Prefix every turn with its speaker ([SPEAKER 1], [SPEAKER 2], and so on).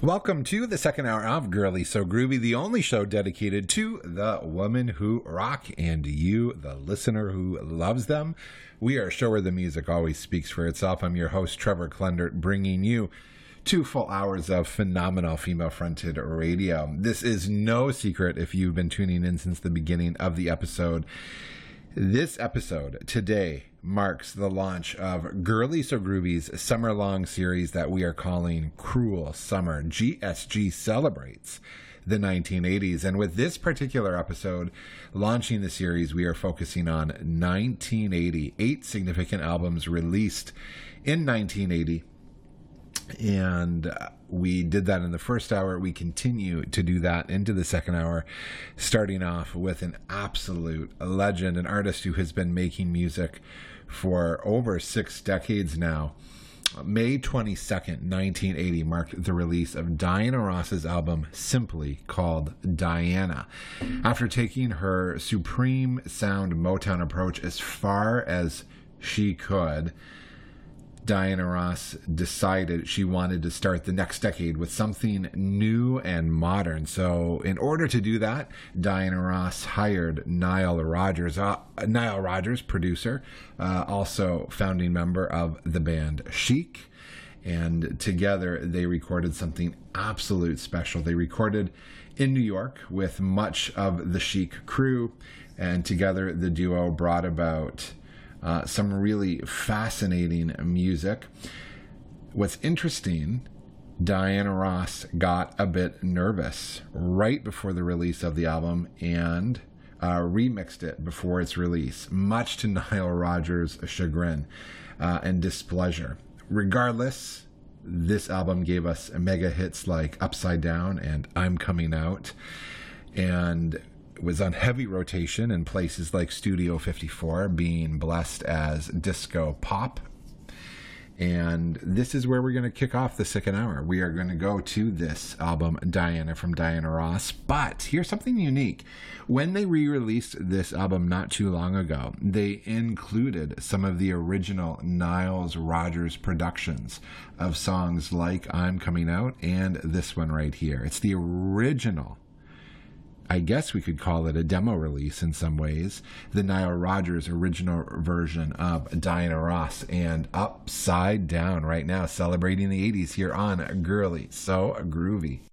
[SPEAKER 1] Welcome to the second hour of Girly So Groovy, the only show dedicated to the women who rock and you, the listener who loves them. We are a show where the music always speaks for itself. I'm your host, Trevor Klendert, bringing you 2 full hours of phenomenal female-fronted radio. This is no secret if you've been tuning in since the beginning of the episode. This episode today marks the launch of Girly So Groovy's summer-long series that we are calling Cruel Summer. GSG celebrates the 1980s. And with this particular episode launching the series, we are focusing on 1980, 8 significant albums released in 1980. And we did that in the first hour. We continue to do that into the second hour, starting off with an absolute legend, an artist who has been making music for over 6 decades now. May 22nd, 1980 marked the release of Diana Ross's album, simply called Diana. After taking her supreme sound Motown approach as far as she could, Diana Ross decided she wanted to start the next decade with something new and modern. So in order to do that, Diana Ross hired Nile Rodgers, producer, also founding member of the band Chic. And together they recorded something absolute special. They recorded in New York with much of the Chic crew, and together the duo brought about some really fascinating music. What's interesting, Diana Ross got a bit nervous right before the release of the album and remixed it before its release, much to Nile Rodgers' chagrin and displeasure. Regardless, this album gave us mega hits like Upside Down and I'm Coming Out, and was on heavy rotation in places like Studio 54, being blessed as disco pop. And this is where we're going to kick off the second hour. We are going to go to this album, Diana, from Diana Ross. But here's something unique. When they re-released this album not too long ago, they included some of the original Nile Rodgers productions of songs like I'm Coming Out and this one right here. It's the original, I guess we could call it a demo release in some ways, the Nile Rodgers original version of Diana Ross and Upside Down right now, celebrating the 80s here on Girly So Groovy.